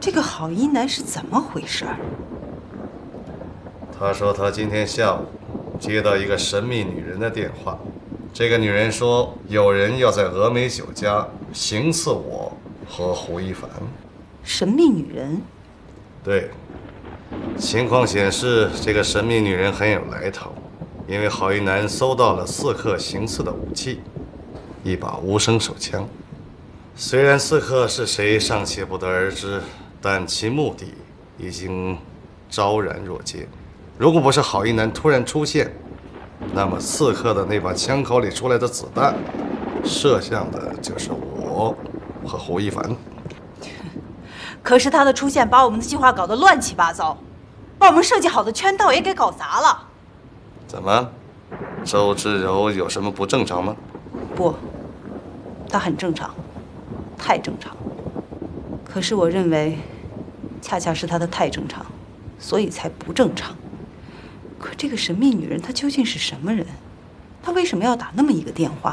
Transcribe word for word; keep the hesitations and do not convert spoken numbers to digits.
这个郝一楠是怎么回事？ 他说他今天下午接到一个神秘女人的电话，这个女人说有人要在峨眉酒家行刺我和胡一凡。 神秘女人？ 对，情况显示这个神秘女人很有来头，因为郝一楠搜到了刺客行刺的武器，一把无声手枪。虽然刺客是谁尚且不得而知，但其目的已经昭然若揭。如果不是郝一楠突然出现，那么刺客的那把枪口里出来的子弹，射向的就是我和胡一凡。 可是他的出现把我们的计划搞得乱七八糟，把我们设计好的圈套也给搞砸了。 怎么，周芷柔有什么不正常吗？ 不，他很正常，太正常。可是我认为，恰恰是他的太正常，所以才不正常。可这个神秘女人她究竟是什么人？她为什么要打那么一个电话？